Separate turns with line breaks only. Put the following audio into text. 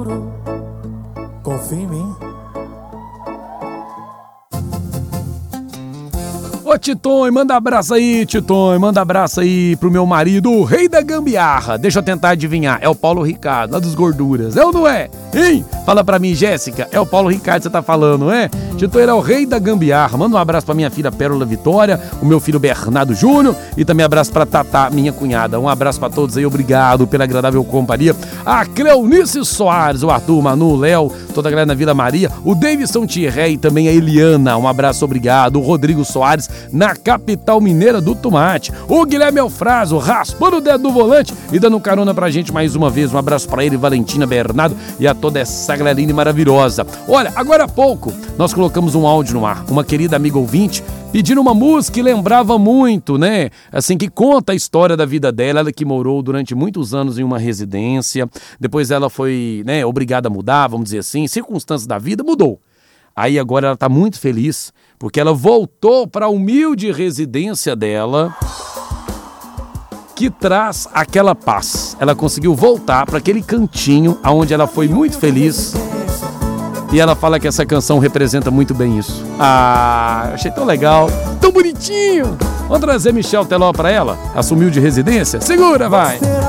Confia em mim.
Ô Titon, manda abraço aí, Titon, manda abraço aí pro meu marido, o rei da gambiarra. Deixa eu tentar adivinhar, é o Paulo Ricardo, lá dos Gorduras, é ou não é? Hein? Fala pra mim, Jéssica, é o Paulo Ricardo que você tá falando, não é? Titon, ele é o rei da gambiarra. Manda um abraço pra minha filha Pérola Vitória, o meu filho Bernardo Júnior e também abraço pra Tatá, minha cunhada. Um abraço pra todos aí, obrigado pela agradável companhia. A Cleonice Soares, o Arthur, Manu, o Léo, toda a galera na Vila Maria, o Davidson Thierry e também a Eliana, um abraço, obrigado. O Rodrigo Soares, na capital mineira do tomate. O Guilherme Elfrazo, raspando o dedo do volante e dando carona pra gente mais uma vez. Um abraço pra ele, Valentina, Bernardo e a toda essa galerinha maravilhosa. Olha, agora há pouco nós colocamos um áudio no ar. Uma querida amiga ouvinte pedindo uma música que lembrava muito, né? Assim, que conta a história da vida dela. Ela que morou durante muitos anos em uma residência. Depois ela foi, né, obrigada a mudar, vamos dizer assim. Circunstâncias da vida, mudou. Aí agora ela tá muito feliz, porque ela voltou para a humilde residência dela, que traz aquela paz. Ela conseguiu voltar para aquele cantinho onde ela foi muito feliz. E ela fala que essa canção representa muito bem isso. Ah, achei tão legal, tão bonitinho. Vamos trazer Michel Teló para ela, essa humilde residência? Segura, vai!